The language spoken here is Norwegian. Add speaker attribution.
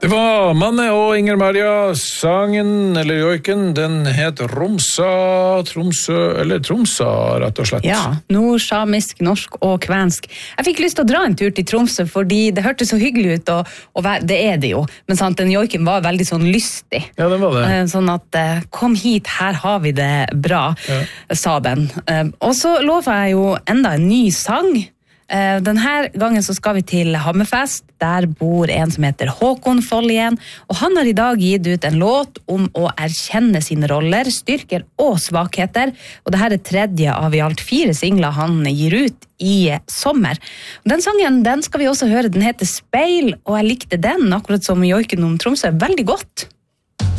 Speaker 1: var Manne og Inger Maria. Sangen, eller joiken, den het Romsa, Tromsø, eller Tromsa, rett og slett.
Speaker 2: Ja, nordsamisk, norsk og kvensk. Jeg fikk lyst til å dra en tur til Tromsø, fordi det hørtes så hyggelig ut, og det er det jo. Men sant, den joiken var veldig sånn lystig.
Speaker 1: Ja, den var det.
Speaker 2: Sånn at, kom hit, her har vi det bra, sa den. Og så lover jeg jo enda en ny sang. Denne gangen så skal vi til Hammerfest. Der bor en som heter Håkon Follien, og han har i dag gitt ut en låt om å erkjenne sine roller, styrker og svakheter, og dette er tredje av i alt 4 singler han gir ut i sommer. Den sangen, den skal vi også høre, den heter Speil, og jeg likte den, akkurat som joiken om Tromsø, veldig godt.